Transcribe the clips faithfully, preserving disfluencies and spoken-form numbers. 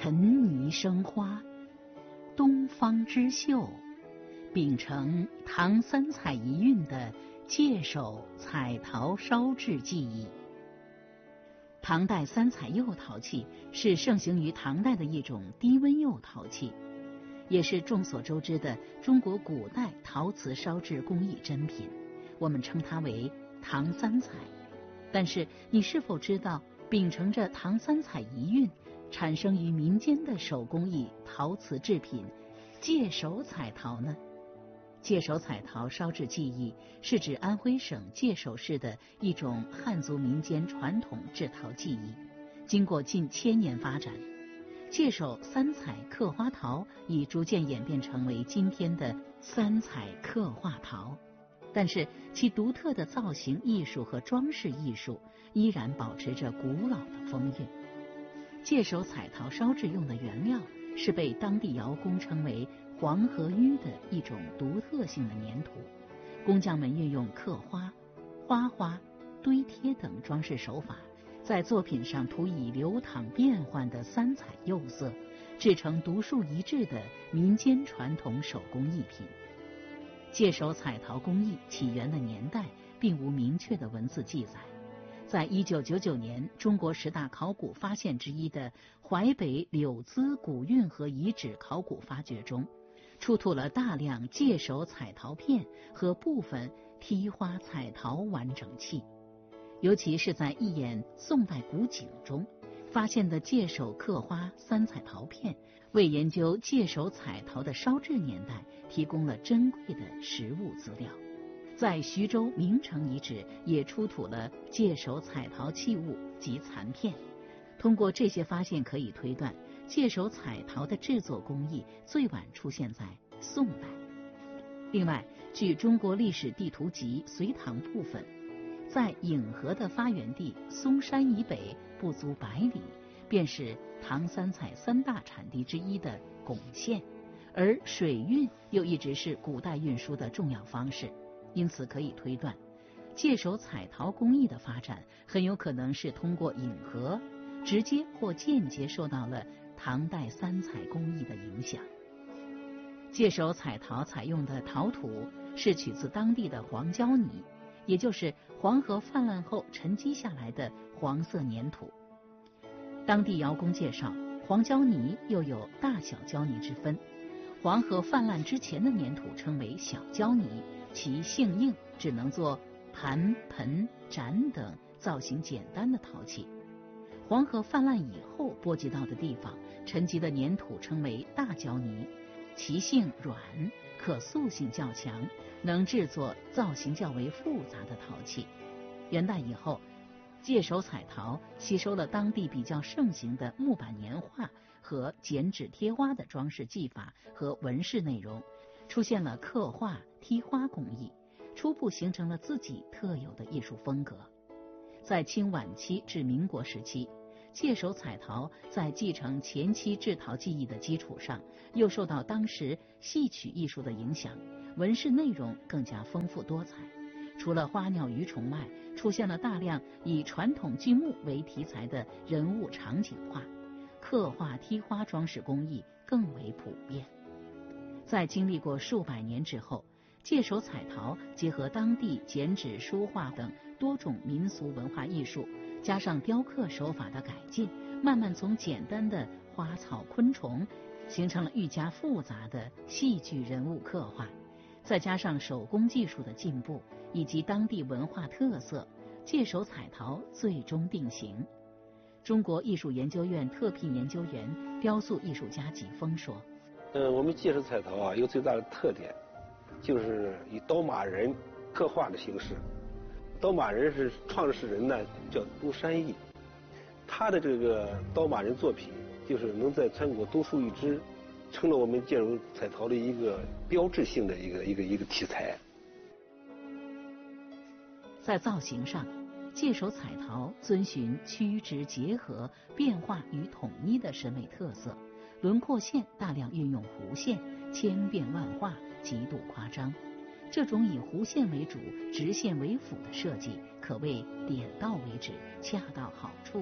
尘泥生花，东方之秀，秉承唐三彩遗韵的界首彩陶烧制技艺。唐代三彩釉陶器是盛行于唐代的一种低温釉陶器，也是众所周知的中国古代陶瓷烧制工艺珍品，我们称它为唐三彩。但是你是否知道，秉承着唐三彩遗韵，产生于民间的手工艺陶瓷制品界首彩陶呢？界首彩陶烧制技艺是指安徽省界首市的一种汉族民间传统制陶技艺，经过近千年发展，界首三彩刻花陶已逐渐演变成为今天的三彩刻画陶。但是其独特的造型艺术和装饰艺术依然保持着古老的风韵。界首彩陶烧制用的原料是被当地窑工称为黄河淤的一种独特性的粘土，工匠们运用刻花、花花、堆贴等装饰手法，在作品上涂以流淌变幻的三彩釉色，制成独树一帜的民间传统手工艺品。界首彩陶工艺起源的年代并无明确的文字记载，在一九九九年中国十大考古发现之一的淮北柳滋古运河遗址考古发掘中，出土了大量界首彩陶片和部分梯花彩陶完整器。尤其是在一眼宋代古井中发现的界首刻花三彩陶片，为研究界首彩陶的烧制年代提供了珍贵的实物资料。在徐州明城遗址也出土了界首彩陶器物及残片，通过这些发现可以推断，界首彩陶的制作工艺最晚出现在宋代。另外，据中国历史地图集隋唐部分，在颍河的发源地嵩山以北不足百里，便是唐三彩三大产地之一的巩县，而水运又一直是古代运输的重要方式，因此可以推断，界首彩陶工艺的发展很有可能是通过颍河，直接或间接受到了唐代三彩工艺的影响。界首彩陶采用的陶土是取自当地的黄胶泥，也就是黄河泛滥后沉积下来的黄色粘土。当地窑工介绍，黄胶泥又有大小胶泥之分，黄河泛滥之前的粘土称为小胶泥，其性硬，只能做盘、盆、盏等造型简单的陶器。黄河泛滥以后波及到的地方沉积的粘土称为大胶泥，其性软，可塑性较强，能制作造型较为复杂的陶器。元代以后，界首彩陶吸收了当地比较盛行的木板年画和剪纸贴花的装饰技法和纹饰内容，出现了刻画、梯花工艺，初步形成了自己特有的艺术风格。在清晚期至民国时期，界首彩陶在继承前期制陶技艺的基础上，又受到当时戏曲艺术的影响，纹饰内容更加丰富多彩。除了花鸟鱼虫外，出现了大量以传统剧目为题材的人物场景画，刻画梯花装饰工艺更为普遍。在经历过数百年之后，界首彩陶结合当地剪纸、书画等多种民俗文化艺术，加上雕刻手法的改进，慢慢从简单的花草昆虫形成了愈加复杂的戏剧人物刻画。再加上手工技术的进步以及当地文化特色，界首彩陶最终定型。中国艺术研究院特聘研究员、雕塑艺术家纪峰说： 呃，我们界首彩陶啊，有最大的特点，就是以刀马人刻画的形式。刀马人是创始人呢，叫都山义，他的这个刀马人作品，就是能在全国独树一帜，成了我们界首彩陶的一个标志性的一个一个一个题材。 在造型上，界首彩陶遵循曲直结合、变化与统一的审美特色，轮廓线大量运用弧线，千变万化，极度夸张。这种以弧线为主、直线为辅的设计，可谓点到为止，恰到好处，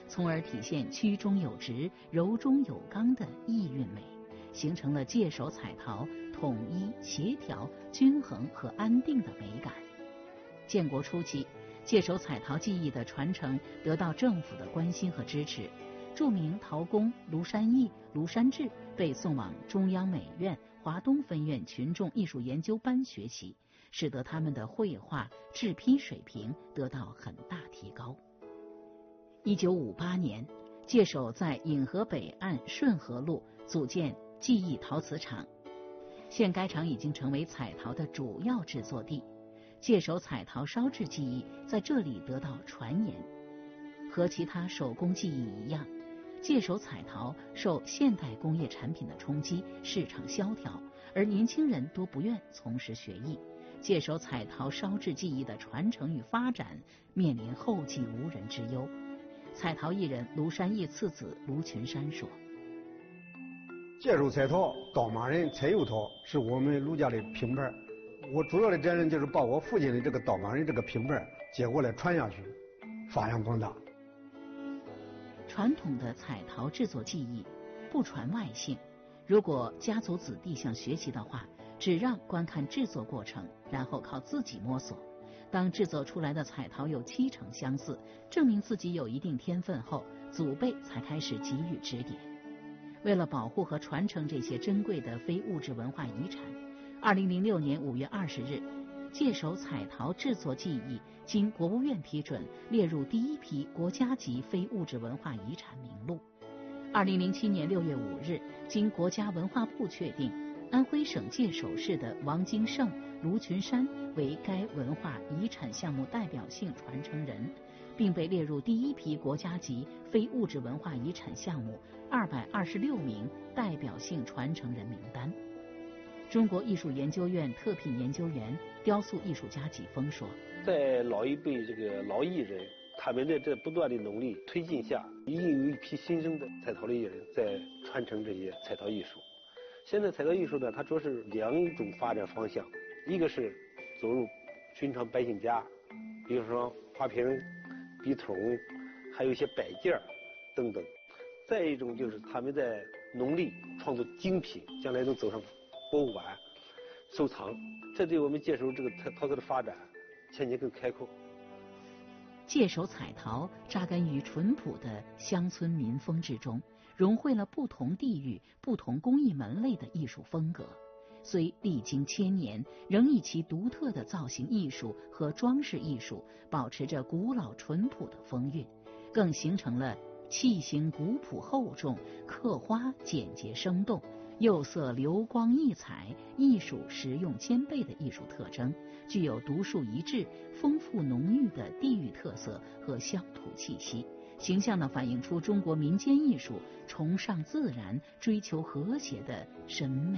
从而体现曲中有直、柔中有刚的意韵美，形成了界首彩陶统一、协调、均衡和安定的美感。建国初期，界首彩陶技艺的传承得到政府的关心和支持，著名陶工卢山义、卢山志被送往中央美院华东分院群众艺术研究班学习，使得他们的绘画、制坯水平得到很大提高。一九五八年，界首在颍河北岸顺河路组建技艺陶瓷厂，现该厂已经成为彩陶的主要制作地。界首彩陶烧制技艺在这里得到传研。和其他手工技艺一样，界首彩陶受现代工业产品的冲击，市场萧条，而年轻人多不愿从事学艺，界首彩陶烧制技艺的传承与发展面临后继无人之忧。彩陶艺人卢山义次子卢群山说： 界首彩陶刀马人彩釉陶是我们卢家的品牌，我主要的责任就是把我父亲的这个刀马人这个品牌接过来传下去，发扬光大。 传统的彩陶制作技艺不传外姓，如果家族子弟想学习的话，只让观看制作过程，然后靠自己摸索。当制作出来的彩陶有七成相似，证明自己有一定天分后，祖辈才开始给予指点。为了保护和传承这些珍贵的非物质文化遗产，二零零六年五月二十日，界首彩陶制作技艺经国务院批准，列入第一批国家级非物质文化遗产名录。二零零七年六月五日，经国家文化部确定，安徽省界首市的王金胜、卢群山为该文化遗产项目代表性传承人，并被列入第一批国家级非物质文化遗产项目二百二十六名代表性传承人名单。中国艺术研究院特聘研究员、雕塑艺术家纪峰说： 在老一辈这个老艺人他们的这不断的努力推进下，已经有一批新生的彩陶的艺人在传承这些彩陶艺术。现在彩陶艺术呢，它主要是两种发展方向，一个是走入寻常百姓家，比如说花瓶、笔筒，还有一些摆件等等；再一种就是他们在努力创作精品，将来能走上博物馆收藏，这对我们界首这个陶瓷的发展前景更开阔。 界首彩陶扎根于淳朴的乡村民风之中，融汇了不同地域、不同工艺门类的艺术风格，虽历经千年，仍以其独特的造型艺术和装饰艺术保持着古老淳朴的风韵，更形成了器型古朴厚重、刻花简洁生动、釉色流光溢彩、艺术实用兼备的艺术特征，具有独树一帜、丰富浓郁的地域特色和乡土气息，形象地反映出中国民间艺术崇尚自然、追求和谐的审美